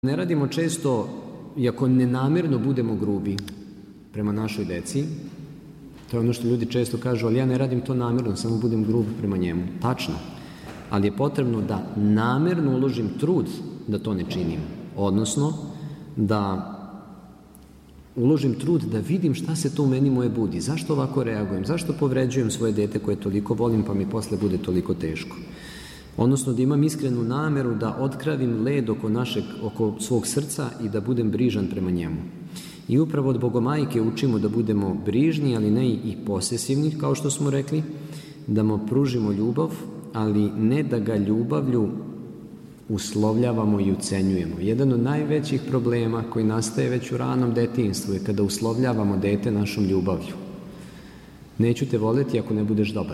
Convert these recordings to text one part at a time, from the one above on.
Ne radimo često, iako nenamerno budemo grubi prema našoj deci, to je ono što ljudi često kažu, ali ja ne radim to namerno, samo budem grub prema njemu. Tačno, ali je potrebno da namerno uložim trud da to ne činim, odnosno da uložim trud da vidim šta se to u meni moje budi, zašto ovako reagujem, zašto povređujem svoje dete koje toliko volim pa mi posle bude toliko teško. Odnosno da imam iskrenu nameru da otkravim led oko svog srca i da budem brižan prema njemu. I upravo od Bogomajke učimo da budemo brižni, ali ne i posesivni, kao što smo rekli, da mu pružimo ljubav, ali ne da ga ljubavlju uslovljavamo i ucenjujemo. Jedan od najvećih problema koji nastaje već u ranom detinjstvu je kada uslovljavamo dete našom ljubavlju. Neću te voleti ako ne budeš dobar.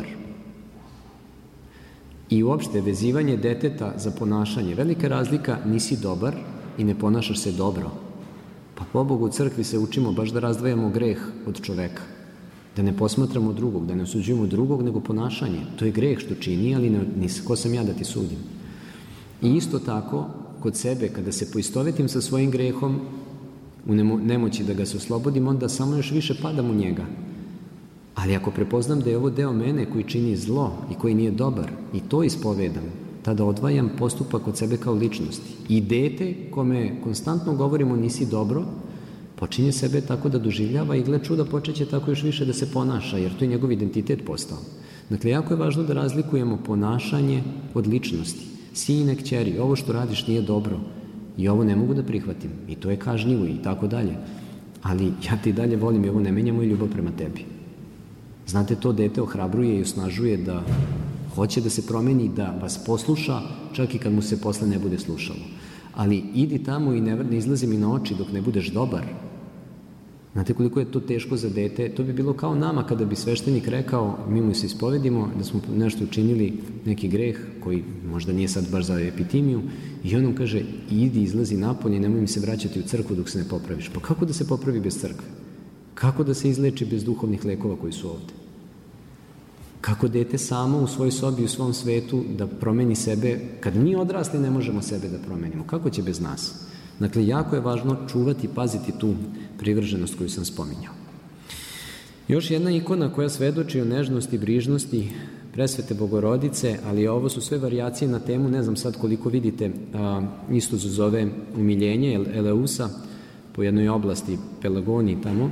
I uopšte vezivanje deteta za ponašanje. Velika razlika, nisi dobar i ne ponašaš se dobro. Pa po Bogu u crkvi se učimo baš da razdvajamo greh od čoveka. Da ne posmatramo drugog, da ne osuđujemo drugog, nego ponašanje. To je greh što čini, ali ko sam ja da ti sudim. I isto tako, kod sebe, kada se poistovetim sa svojim grehom, u nemoći da ga se oslobodim, onda samo još više padam u njega. Ali ako prepoznam da je ovo deo mene koji čini zlo i koji nije dobar i to ispovedam, tada odvajam postupak od sebe kao ličnosti. I dete kome konstantno govorimo nisi dobro, počinje sebe tako da doživljava i gle čuda počeće tako još više da se ponaša, jer to je njegov identitet postao. Dakle, jako je važno da razlikujemo ponašanje od ličnosti. Sine, kćeri, ovo što radiš nije dobro i ovo ne mogu da prihvatim i to je kažnjivo i tako dalje. Ali ja ti dalje volim i ovo ne menja moju ljubav prema tebi. Znate, to dete ohrabruje i osnažuje da hoće da se promeni, da vas posluša, čak i kad mu se posle ne bude slušalo. Ali idi tamo i ne izlazi mi na oči dok ne budeš dobar. Znate koliko je to teško za dete? To bi bilo kao nama kada bi sveštenik rekao, mi mu se ispovedimo, da smo nešto učinili, neki greh, koji možda nije sad baš za epitimiju, i on nam kaže, idi, izlazi napolje i nemoj mi se vraćati u crkvu dok se ne popraviš. Pa kako da se popravi bez crkve? Kako da se izleči bez duhovnih lekova koji su ovde? Kako dete samo u svojoj sobi, u svom svetu da promeni sebe, kad mi odrasli ne možemo sebe da promenimo? Kako će bez nas? Dakle, jako je važno čuvati i paziti tu privrženost koju sam spominjao. Još jedna ikona koja svedoči o nežnosti, brižnosti Presvete Bogorodice, ali ovo su sve varijacije na temu, ne znam sad koliko vidite, isto se zove umiljenje Eleusa, po jednoj oblasti Pelagoniji tamo.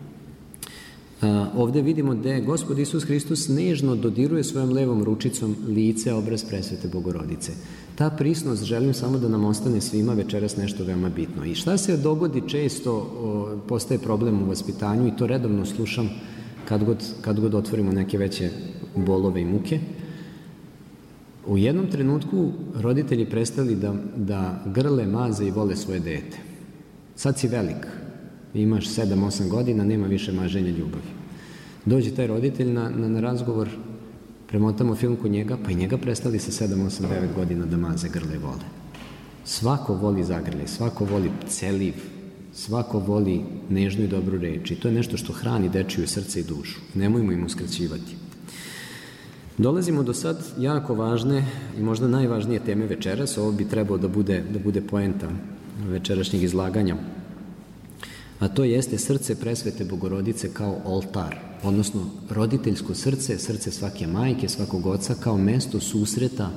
Ovde vidimo da Gospod Isus Hristos nežno dodiruje svojom levom ručicom lice, obraz Presvete Bogorodice. Ta prisnost želim samo da nam ostane svima večeras nešto veoma bitno. I šta se dogodi često, postaje problem u vaspitanju i to redovno slušam kad god otvorimo neke veće bolove i muke. U jednom trenutku roditelji prestali da grle, maze i vole svoje dete. Sad si velik, imaš 7-8 godina, nema više maženja ljubavi. Dođe taj roditelj na razgovor, premotamo film kod njega, pa i njega prestali sa 7-8-9 godina da maze, grle i vole. Svako voli zagrljaj, svako voli celiv, svako voli nežnu i dobru reč i to je nešto što hrani dečiju srce i dušu. Nemojmo im uskraćivati. Dolazimo do sad jako važne i možda najvažnije teme večeras, ovo bi trebao da bude poenta večerašnjeg izlaganja, a to jeste srce Presvete Bogorodice kao oltar, odnosno roditeljsko srce, srce svake majke, svakog oca kao mesto susreta